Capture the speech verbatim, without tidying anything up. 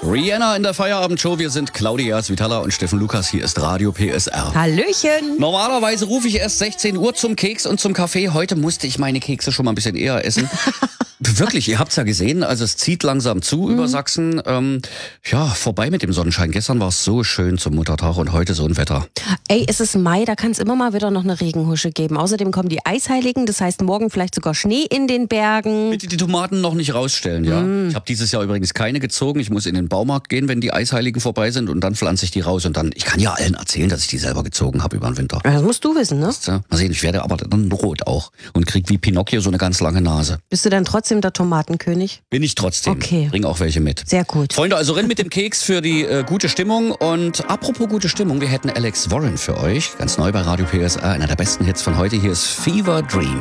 Rihanna in der Feierabendshow. Wir sind Claudia Svitala und Steffen Lukas. Hier ist Radio P S R. Hallöchen. Normalerweise rufe ich erst sechzehn Uhr zum Keks und zum Kaffee. Heute musste ich meine Kekse schon mal ein bisschen eher essen. Wirklich, ihr habt's ja gesehen, also es zieht langsam zu mhm. über Sachsen. Ähm, ja, vorbei mit dem Sonnenschein. Gestern war es so schön zum Muttertag und heute so ein Wetter. Ey, es ist Mai, da kann es immer mal wieder noch eine Regenhusche geben. Außerdem kommen die Eisheiligen, das heißt morgen vielleicht sogar Schnee in den Bergen. Bitte die Tomaten noch nicht rausstellen, ja. Mhm. Ich habe dieses Jahr übrigens keine gezogen. Ich muss in den Baumarkt gehen, wenn die Eisheiligen vorbei sind und dann pflanze ich die raus. Und dann, ich kann ja allen erzählen, dass ich die selber gezogen habe über den Winter. Das musst du wissen, ne? Mal sehen, ich werde aber dann rot auch und krieg wie Pinocchio so eine ganz lange Nase. Bist du dann trotzdem der Tomatenkönig? Bin ich trotzdem. Okay. Bring auch welche mit. Sehr gut. Freunde, also renn mit dem Keks für die äh, gute Stimmung. Und apropos gute Stimmung, wir hätten Alex Warren für euch. Ganz neu bei Radio P S R. Einer der besten Hits von heute. Hier ist Fever Dream.